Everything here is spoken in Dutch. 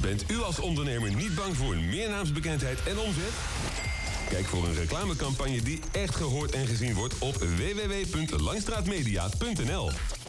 Bent u als ondernemer niet bang voor meer naamsbekendheid en omzet? Kijk voor een reclamecampagne die echt gehoord en gezien wordt op www.langstraatmedia.nl.